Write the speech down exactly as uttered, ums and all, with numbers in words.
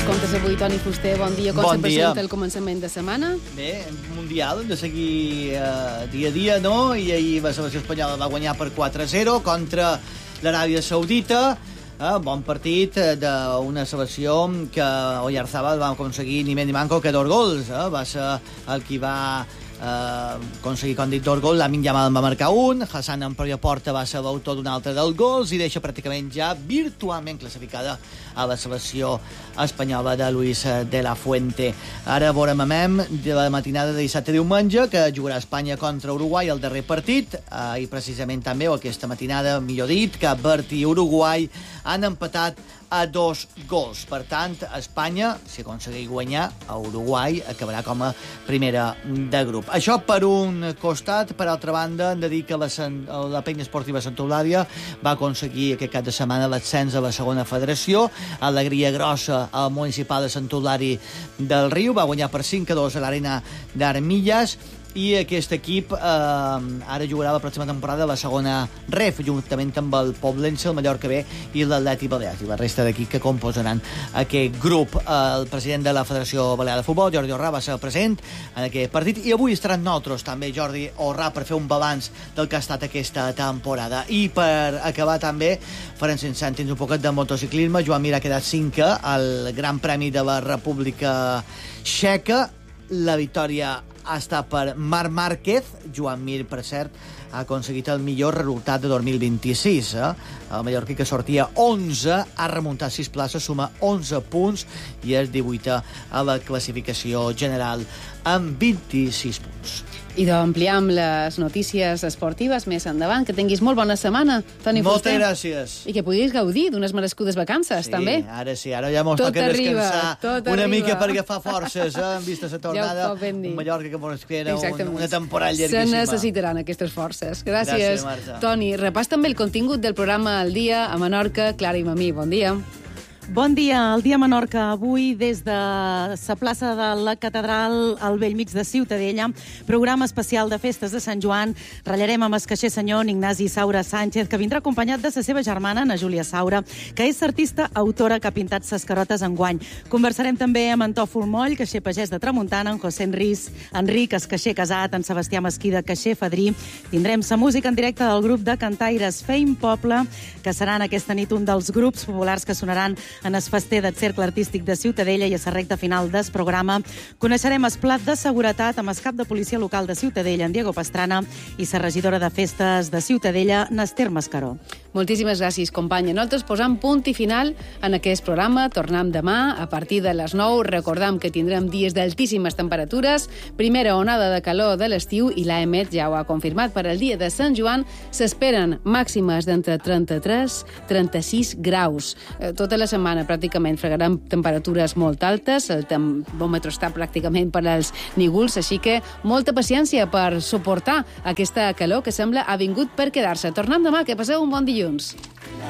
mos contes avui, Toni Fuster? Bon dia. Com Bon se dia. presenta el començament de setmana? Bé, Mundial, hem de seguir eh, dia a dia, no? I ahir la selecció espanyola va guanyar per quatre a zero contra l'Aràbia Saudita. Eh, bon partit eh, d'una selecció que Oyarzabal va aconseguir ni més ni manco que dos gols. Eh? Va ser el qui va eh, aconseguir, com dic, dos gols. Lamine Yamal en va marcar un, Hassan en pròpia porta va ser l'autor d'un altre dels gols i deixa pràcticament ja virtualment classificada a la selecció espanyola de Luis de la Fuente. Ara veurem a Mem de la matinada de dissabte a diumenge, que jugarà Espanya contra Uruguai el darrer partit, eh, i precisament també, o aquesta matinada, millor dit, que Verd i Uruguai han empatat a dos gols. Per tant, Espanya, si aconsegueix guanyar, a Uruguai acabarà com a primera de grup. Això per un costat. Per altra banda, hem de dir que la, la penya esportiva Santa Eulàlia va aconseguir aquest cap de setmana l'ascens a la segona federació. Alegria grossa al municipal de Sant Eulari del Riu. Va guanyar per cinc a dos a l'Arena d'Armilles. I aquest equip eh, ara jugarà la pròxima temporada a la segona ref, juntament amb el Poblense, el Mallorca B i l'Atleti Balears, i la resta d'equips que composaran aquest grup. El president de la Federació Balear de Futbol, Jordi Orrà, va ser present en aquest partit, i avui estaran nosaltres també, Jordi Orrà, per fer un balanç del que ha estat aquesta temporada. I per acabar també, farem sense entens un poquet de motociclisme. Joan Mir ha quedat cinquè al Gran Premi de la República Txeca. La victòria ha estat per Marc Márquez. Joan Mir, per cert, ha aconseguit el millor resultat de dos mil vint-i-sis. Eh? El mallorquí, que sortia onze, ha remuntat sis places, suma onze punts i és divuitè a la classificació general amb vint-i-sis punts. I d'ampliar amb les notícies esportives més endavant. Que tinguis molt bona setmana, Toni Fuster. Moltes gràcies. I que puguis gaudir d'unes merescudes vacances, sí, també. Ara sí, ara ja mos tot toca arriba, descansar una arriba. mica per agafar forces, eh? En vista la tornada. Ja un Mallorca que mos espera un, una temporada llarguíssima. Se necessitaran aquestes forces. Gràcies, Gràcies, Marta. Toni. Repàs també el contingut del programa El Dia a Menorca. Clara i Mamí, bon dia. Bon dia, el dia a Menorca. Avui, des de la plaça de la Catedral al bell mig de Ciutadella, programa especial de festes de Sant Joan. Ratllarem amb el caixer senyor Ignasi Saura Sánchez, que vindrà acompanyat de la seva germana, Ana Júlia Saura, que és artista autora que ha pintat ses carotes enguany. Conversarem també amb Antòfol Moll, caixer pagès de Tramuntana, en José Enric, Enric, es caixer casat, en Sebastià Mesquida, caixer fadrí. Tindrem la música en directe del grup de cantaires Feim Poble, que seran aquesta nit un dels grups populars que sonaran en el fester del Cercle Artístic de Ciutadella, i a la recta final del programa coneixerem el plat de seguretat amb el cap de policia local de Ciutadella, en Diego Pastrana, i la regidora de festes de Ciutadella, N'Ester Mascaró. Moltíssimes gràcies, companya. Nosaltres posam punt i final en aquest programa. Tornem demà a partir de les nou. Recordam que tindrem dies d'altíssimes temperatures, primera onada de calor de l'estiu, i l'A E M E T ja ho ha confirmat. Per al dia de Sant Joan s'esperen màximes d'entre trenta-tres i trenta-sis graus. Tota la setmana pràcticament fregarem temperatures molt altes, el termòmetre està pràcticament per als nígols, així que molta paciència per suportar aquesta calor que sembla ha vingut per quedar-se. Tornem demà, que passeu un bon dilluns.